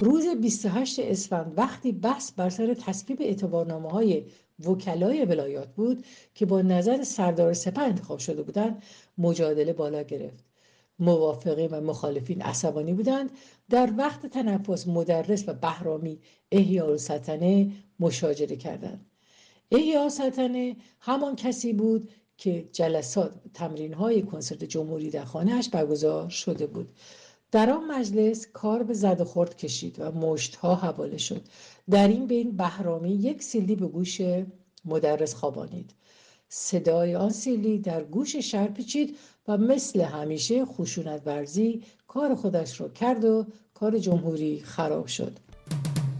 روز 28 اسفند وقتی بحث بر سر تصویب اعتبارنامه‌های وکلای ولایات بود که با نظر سردار سپه انتخاب شده بودند، مجادله بالا گرفت. موافقین و مخالفین عصبانی بودند. در وقت تنفس مدرس و بهرامی احیاءالسلطنه مشاجره کردند. احیاءالسلطنه همان کسی بود که جلسات و تمرین‌های کنسرت جمهوری در خانه‌اش برگزار شده بود. در آن مجلس کار به زد و خورد کشید و مشت‌ها حواله شد. در این بین بهرامی یک سیلی به گوش مدرس خوابانید. صدای آن سیلی در گوش شهر پیچید و مثل همیشه خشونت ورزی کار خودش را کرد و کار جمهوری خراب شد.